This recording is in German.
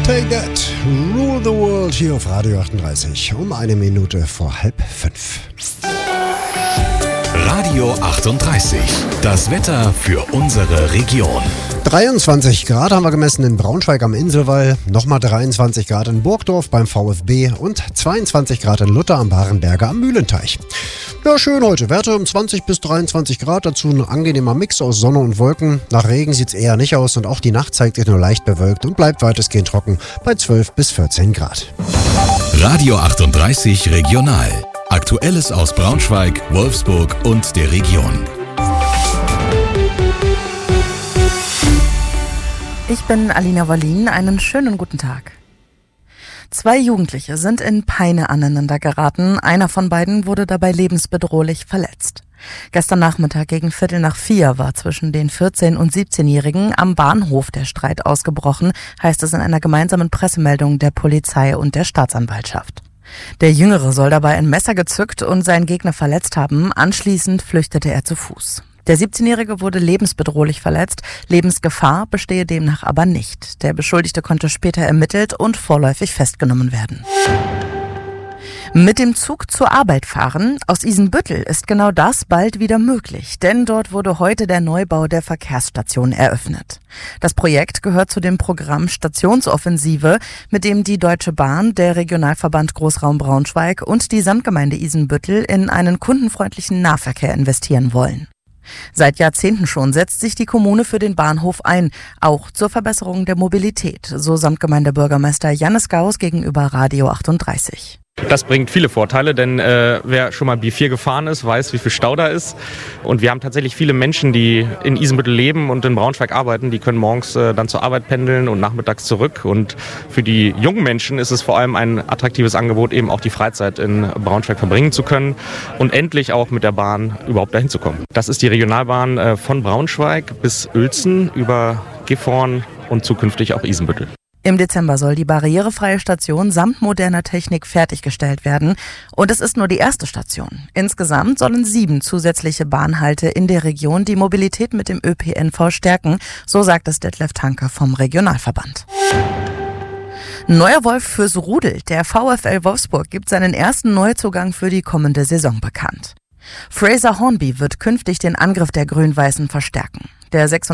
Take That, Rule the World hier auf Radio 38 um 5:01. Radio 38, das Wetter für unsere Region. 23 Grad haben wir gemessen in Braunschweig am Inselwall, nochmal 23 Grad in Burgdorf beim VfB und 22 Grad in Lutter am Barenberger am Mühlenteich. Ja, schön heute. Werte um 20 bis 23 Grad, dazu ein angenehmer Mix aus Sonne und Wolken. Nach Regen sieht es eher nicht aus und auch die Nacht zeigt sich nur leicht bewölkt und bleibt weitestgehend trocken bei 12 bis 14 Grad. Radio 38 Regional. Aktuelles aus Braunschweig, Wolfsburg und der Region. Ich bin Alina Wallin, einen schönen guten Tag. 2 Jugendliche sind in Peine aneinander geraten. Einer von beiden wurde dabei lebensbedrohlich verletzt. Gestern Nachmittag gegen 3:45 war zwischen den 14- und 17-Jährigen am Bahnhof der Streit ausgebrochen, heißt es in einer gemeinsamen Pressemeldung der Polizei und der Staatsanwaltschaft. Der Jüngere soll dabei ein Messer gezückt und seinen Gegner verletzt haben. Anschließend flüchtete er zu Fuß. Der 17-Jährige wurde lebensbedrohlich verletzt. Lebensgefahr bestehe demnach aber nicht. Der Beschuldigte konnte später ermittelt und vorläufig festgenommen werden. Mit dem Zug zur Arbeit fahren aus Isenbüttel ist genau das bald wieder möglich, denn dort wurde heute der Neubau der Verkehrsstation eröffnet. Das Projekt gehört zu dem Programm Stationsoffensive, mit dem die Deutsche Bahn, der Regionalverband Großraum Braunschweig und die Samtgemeinde Isenbüttel in einen kundenfreundlichen Nahverkehr investieren wollen. Seit Jahrzehnten schon setzt sich die Kommune für den Bahnhof ein, auch zur Verbesserung der Mobilität, so Samtgemeindebürgermeister Jannis Gauss gegenüber Radio 38. Das bringt viele Vorteile, denn wer schon mal B4 gefahren ist, weiß, wie viel Stau da ist. Und wir haben tatsächlich viele Menschen, die in Isenbüttel leben und in Braunschweig arbeiten. Die können morgens dann zur Arbeit pendeln und nachmittags zurück. Und für die jungen Menschen ist es vor allem ein attraktives Angebot, eben auch die Freizeit in Braunschweig verbringen zu können und endlich auch mit der Bahn überhaupt dahin zu kommen. Das ist die Regionalbahn von Braunschweig bis Uelzen über Gifhorn und zukünftig auch Isenbüttel. Im Dezember soll die barrierefreie Station samt moderner Technik fertiggestellt werden. Und es ist nur die erste Station. Insgesamt sollen 7 zusätzliche Bahnhalte in der Region die Mobilität mit dem ÖPNV stärken, so sagt es Detlef Tanke vom Regionalverband. Neuer Wolf fürs Rudel. Der VfL Wolfsburg gibt seinen ersten Neuzugang für die kommende Saison bekannt. Fraser Hornby wird künftig den Angriff der Grün-Weißen verstärken. Der